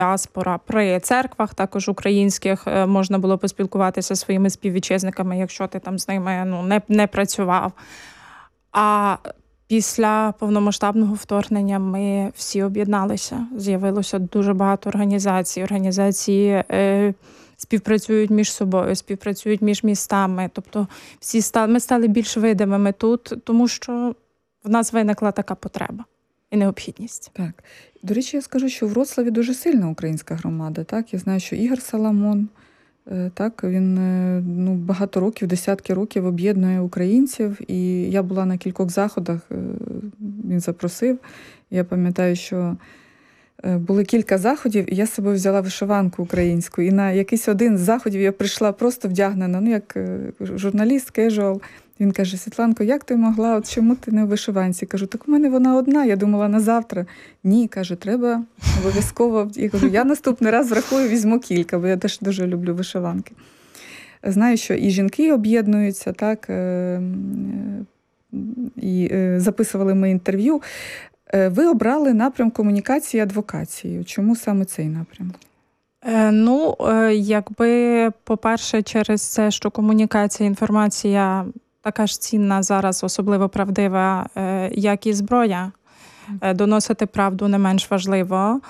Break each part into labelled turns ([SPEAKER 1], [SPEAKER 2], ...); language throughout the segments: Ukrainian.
[SPEAKER 1] діаспора при церквах, також українських, можна було поспілкуватися зі своїми співвітчизниками, якщо ти там з ними не працював. А після повномасштабного вторгнення ми всі об'єдналися. З'явилося дуже багато організацій. Організації співпрацюють між собою, співпрацюють між містами. Тобто ми стали більш видимими тут, тому що в нас виникла така потреба і необхідність.
[SPEAKER 2] Так. До речі, я скажу, що в Вроцлаві дуже сильна українська громада. Так? Я знаю, що Ігор Саламон, так, він багато років, десятки років об'єднує українців. І я була на кількох заходах, він запросив. Я пам'ятаю, що були кілька заходів, і я з собою взяла вишиванку українську. І на якийсь один з заходів я прийшла просто вдягнена, як журналіст, кежуал. Він каже: Світланко, як ти могла, от чому ти не в вишиванці? Кажу, так у мене вона одна, я думала на завтра. Ні, каже, треба обов'язково. Я кажу, я наступний раз врахую, візьму кілька, бо я теж дуже люблю вишиванки. Знаю, що і жінки об'єднуються, так, і записували ми інтерв'ю. Ви обрали напрям комунікації і адвокації. Чому саме цей напрям?
[SPEAKER 1] По-перше, через це, що комунікація, інформація така ж цінна зараз, особливо правдива, як і зброя. Доносити правду не менш важливо.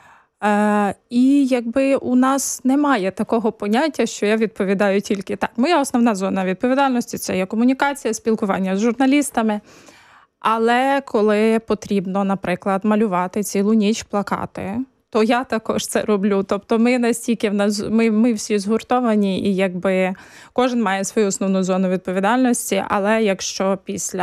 [SPEAKER 1] І у нас немає такого поняття, що я відповідаю тільки так. Моя основна зона відповідальності – це є комунікація, спілкування з журналістами. Але коли потрібно, наприклад, малювати цілу ніч плакати, то я також це роблю. Тобто ми настільки ми всі згуртовані, і кожен має свою основну зону відповідальності, але якщо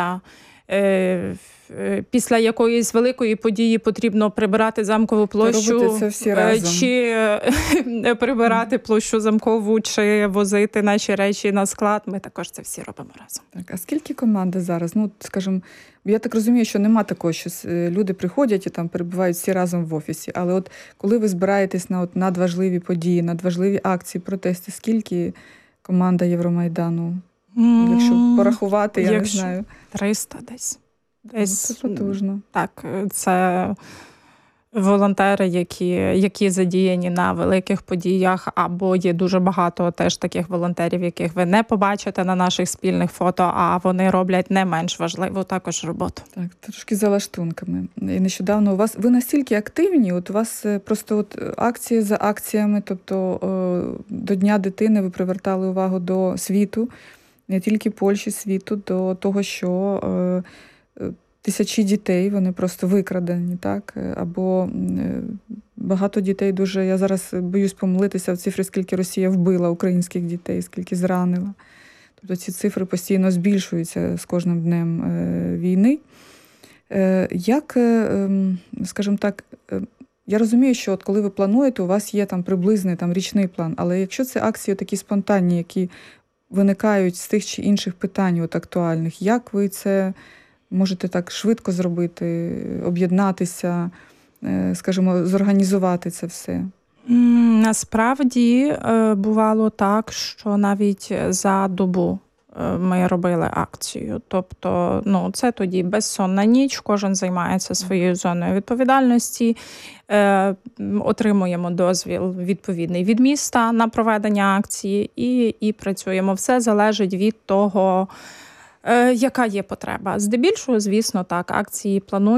[SPEAKER 1] після якоїсь великої події потрібно прибирати Замкову площу, чи прибирати площу Замкову, чи возити наші речі на склад, ми також це всі робимо разом.
[SPEAKER 2] Так, а скільки команди зараз? Скажімо, я так розумію, що нема такого, що люди приходять і там перебувають всі разом в офісі. Але от коли ви збираєтесь на надважливі події, надважливі акції, протести, скільки команда Євромайдану? Якщо порахувати, я не знаю.
[SPEAKER 1] 300 десь.
[SPEAKER 2] Це потужно.
[SPEAKER 1] Так, це волонтери, які задіяні на великих подіях, або є дуже багато теж таких волонтерів, яких ви не побачите на наших спільних фото, а вони роблять не менш важливу також роботу.
[SPEAKER 2] Так, трошки за лаштунками. І нещодавно ви настільки активні, у вас просто акції за акціями, тобто до Дня дитини ви привертали увагу до світу, не тільки Польщі, світу, до того, що тисячі дітей, вони просто викрадені, так? Або багато дітей дуже, я зараз боюсь помилитися в цифри, скільки Росія вбила українських дітей, скільки зранила. Тобто ці цифри постійно збільшуються з кожним днем війни. Як, скажімо так, я розумію, що коли ви плануєте, у вас є там приблизний річний план, але якщо це акції такі спонтанні, які виникають з тих чи інших питань актуальних, як ви це можете так швидко зробити, об'єднатися, скажімо, зорганізувати це все?
[SPEAKER 1] Насправді бувало так, що навіть за добу ми робили акцію. Тобто, це тоді безсонна ніч, кожен займається своєю зоною відповідальності, отримуємо дозвіл відповідний від міста на проведення акції і працюємо. Все залежить від того, яка є потреба. Здебільшого, звісно, так, акції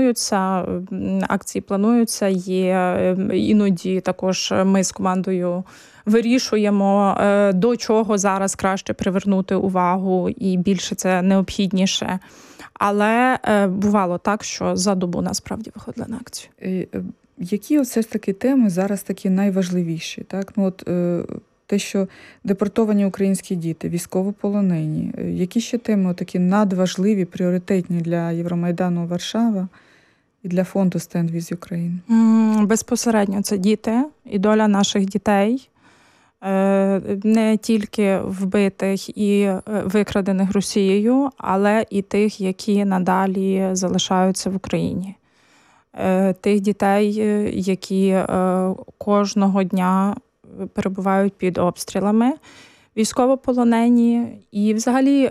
[SPEAKER 1] плануються, є іноді також ми з командою вирішуємо, до чого зараз краще привернути увагу і більше це необхідніше. Але бувало так, що за добу насправді виходили на акцію.
[SPEAKER 2] Які все ж таки теми зараз такі найважливіші? Так? Те, що депортовані українські діти, військовополонені. Які ще теми такі надважливі, пріоритетні для Євромайдану Варшава і для фонду Stand with Ukraine?
[SPEAKER 1] Безпосередньо це діти і доля наших дітей. Не тільки вбитих і викрадених Росією, але і тих, які надалі залишаються в Україні. Тих дітей, які кожного дня перебувають під обстрілами, військовополонені і взагалі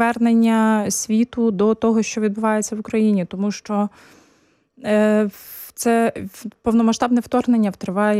[SPEAKER 1] привернення світу до того, що відбувається в Україні. Тому що Це повномасштабне вторгнення триває